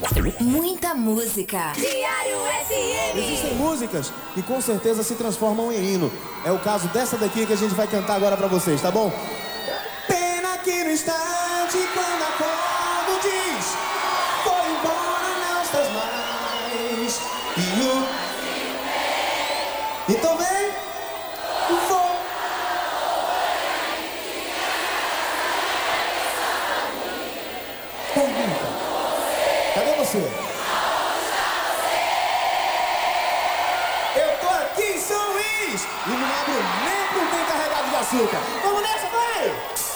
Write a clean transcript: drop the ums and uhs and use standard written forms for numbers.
Muita música. Diário FM. Existem músicas que com certeza se transformam em hino. É o caso dessa daqui que a gente vai cantar agora pra vocês, tá bom? Pena que no instante quando acordo diz: foi embora, não estás mais. E o... Então vem. Vou. Pergunta. Cadê você? Eu tô aqui em São Luís e não abro nem pro bem carregado de açúcar. Vamos nessa, vai!